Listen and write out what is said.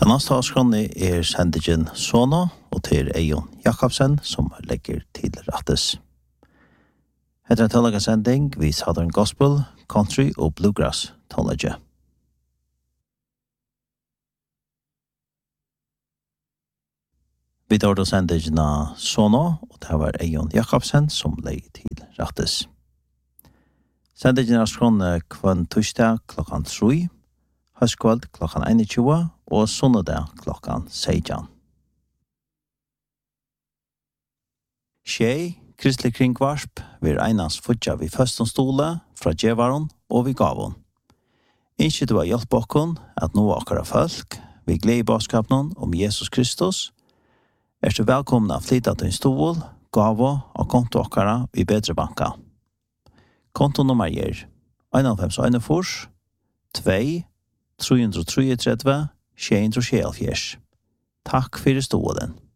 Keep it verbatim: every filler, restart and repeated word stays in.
Den neste avskrånne er sendingen Sono, og til Eion Jakobsen, som legger til rettes. Etter en tålige sending, vi Southern Gospel, Country og Bluegrass tålige. Vi tar da sendingen Sono, og det var Eion Jakobsen, som legger til rettes. Sendingen er skrånne kvann torsdag klokkan tre, høstkveld klokkan einogtjúgu og sunnedag klokkan seksten. Tjei, kristelig kringvarsp, vil einans futja vi føstenstole fra djevaren og vi gavon. Innskje du har hjelp okkon at nå akkara folk, vi gleder i baskapen om Jesus Kristus, er du velkommen av flytta til en stol, gavo og konto akkara i bedre banka. Kontonummer er en fem en fors, to, tre tre tre, sju tre sju. Takk for stolen.